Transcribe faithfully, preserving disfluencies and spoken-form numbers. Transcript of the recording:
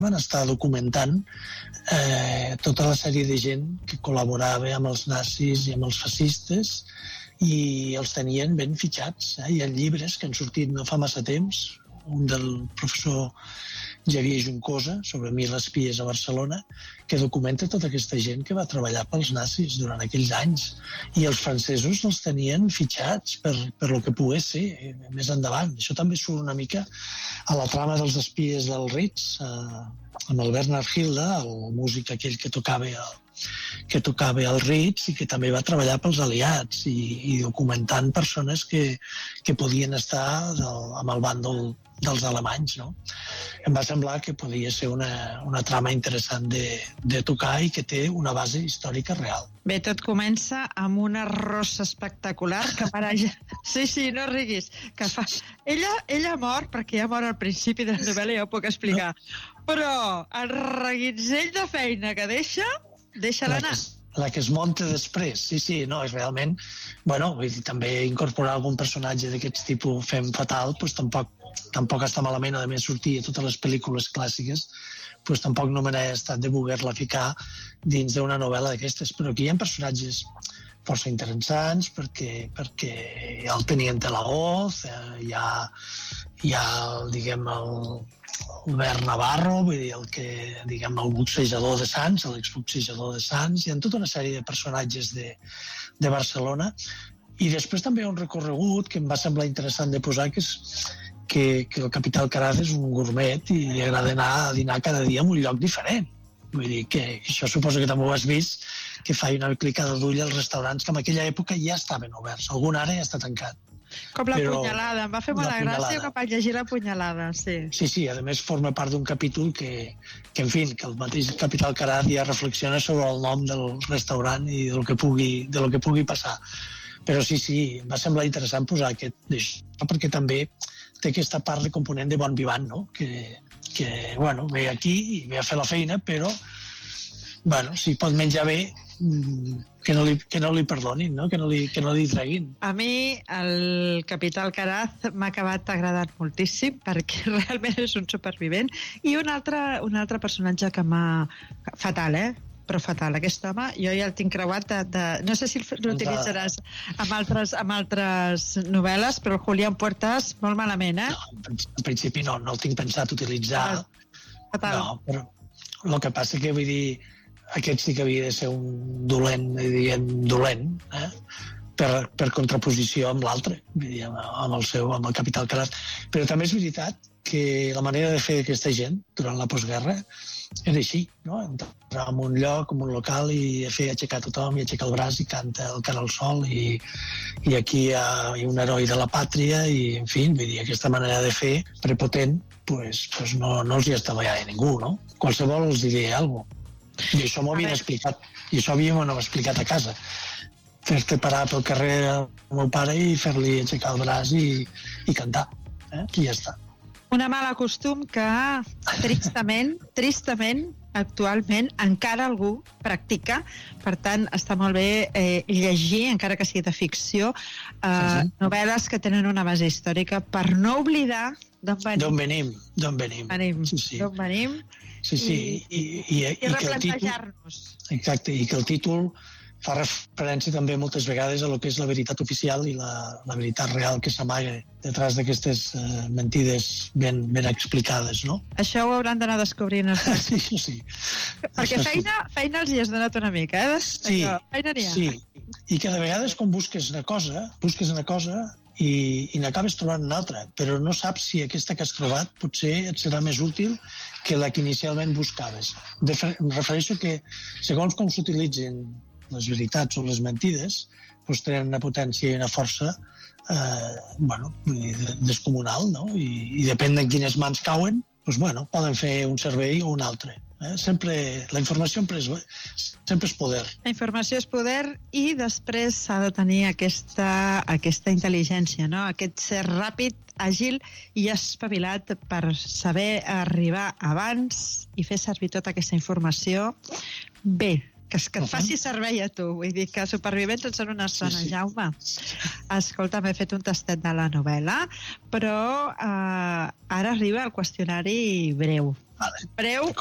van estar documentant eh, tota la sèrie de gent que col·laborava amb els nazis i amb els fascistes i els tenien ben fitxats. Eh? Hi ha llibres que han sortit no fa massa temps, un del professor Xavier Juncosa, sobre mil espies a Barcelona, que documenta tota aquesta gent que va treballar pels nazis durant aquells anys. I els francesos els tenien fitxats per, per lo que pogués ser eh, més endavant. Això també surt una mica a la trama dels espies del Ritz, eh, amb el Bernard Hilda, el músic aquell que tocava el, que tocava al Ritz i que també va treballar pels aliats i, i documentant persones que, que podien estar del, amb el bàndol dels alemanys, no? Em va semblar que podia ser una, una trama interessant de, de tocar i que té una base històrica real. Bé, tot comença amb una rossa espectacular que mareja... Sí, sí, no riguis. Que fa... ella, ella mor, perquè ja mor al principi de la novel·la, ja ho puc explicar. Però el reguitzell de feina que deixa, deixa-la anar. La que es munta després, sí, sí, no, és realment... Bueno, vull dir, també incorporar algun personatge d'aquest tipus fem fatal, doncs tampoc, tampoc està malament, a més sortir a totes les pel·lícules clàssiques, doncs tampoc no me n'he estat de voler-la ficar dins d'una novel·la d'aquestes, però aquí hi ha personatges força interessants, perquè, perquè hi ha el Teniente Lagoz, hi ha, hi ha el, diguem, el, Albert Navarro, vull dir, el que, diguem, el boxejador de Sants, l'exboxejador de Sants, hi ha tota una sèrie de personatges de, de Barcelona, i després també hi ha un recorregut que em va semblar interessant de posar, que és que, que el Capital Caraz és un gourmet i li agrada anar a dinar cada dia en un lloc diferent. Vull dir que això suposo que també ho has vist, que fa una clicada d'ull als restaurants que en aquella època ja estaven oberts, algun ara ja està tancat. Com la Però, punyalada, em va fer molta gràcia que vaig llegir la punyalada, sí. Sí, sí, a més forma part d'un capítol que, que, en fi, que el mateix Capital Caraz ja reflexiona sobre el nom del restaurant i del que pugui, de lo que pugui passar. Però sí, sí, em va semblar interessant posar aquest d'això, perquè també té aquesta part de component de bon vivant, no? Que, que bueno, ve aquí i ve a fer la feina, però, bueno, si pot menjar bé, que no li, que no li perdonin, no? Que, no li, que no li treguin. A mi el Capital Caraz m'ha acabat agradant moltíssim perquè realment és un supervivent, i un altre, un altre personatge que m'ha... fatal, eh? Però fatal, aquest home, jo ja el tinc creuat de... de... no sé si l'utilitzaràs amb altres, amb altres novel·les, però el Julián Puertas molt malament, eh? No, en principi no, no el tinc pensat utilitzar. Fatal. No, però el que passa que, vull dir, aquest sí que havia de ser un dolent, diguem, dolent, eh? per, per contraposició amb l'altre, amb el seu, amb el Capital Caraz. Però també és veritat que la manera de fer aquesta gent durant la postguerra era així, no? Entrar en un lloc, en un local i fer aixecar tothom i aixecar el braç i canta el cara al sol i, i aquí hi ha un heroi de la pàtria i, en fi, vull dir, aquesta manera de fer prepotent, pues, pues no, no els hi estava a ningú, no? Qualsevol els diria alguna cosa. I això m'ho havien explicat, i això havíem explicat a casa. Fer-te parar pel carrer al meu pare i fer-li aixecar el braç i, i cantar, eh? I ja està. Una mala costum que, tristament, tristament, actualment encara algú practica. Per tant, està molt bé eh, llegir, encara que sigui de ficció, eh, sí, sí. novel·les que tenen una base històrica per no oblidar d'on venim. D'on venim, d'on venim. venim. Sí, sí. D'on venim. Sí, sí. I, i, i, i, i replantejar-nos. Exacte, i que el títol fa referència també moltes vegades a lo que és la veritat oficial i la, la veritat real que s'amaga detrás d'aquestes uh, mentides ben, ben explicades, no? Això ho hauran d'anar descobrint. Sí, això sí. Perquè això feina, sí. feina els hi has donat una mica, eh? Sí, feina n'hi ha. Sí, i que de vegades quan busques una cosa, busques una cosa i, i n'acabes trobant una altra, però no saps si aquesta que has trobat potser et serà més útil que la que inicialment buscaves. De, em refereixo que segons com s'utilitzen les veritats o les mentides, doncs tenen una potència i una força eh, bueno, descomunal, no? I, i depèn de quines mans cauen, doncs, bueno, poden fer un servei o un altre. Eh? Sempre, la informació sempre és, sempre és poder. La informació és poder i després s'ha de tenir aquesta, aquesta intel·ligència, no? Aquest ser ràpid, àgil i espavilat per saber arribar abans i fer servir tota aquesta informació bé, que, que et faci servei a tu. Vull dir que supervivents en són una zona, sí, sí. Jaume. Escolta, m'he fet un tastet de la novel·la, però eh, ara arriba el qüestionari breu. Vale. Preu